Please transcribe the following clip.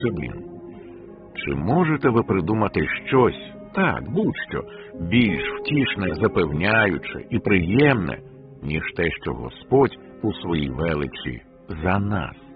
Сиблін. Чи можете ви придумати щось, так, будь-що, більш втішне, запевняюче і приємне, ніж те, що Господь у своїй величі за нас?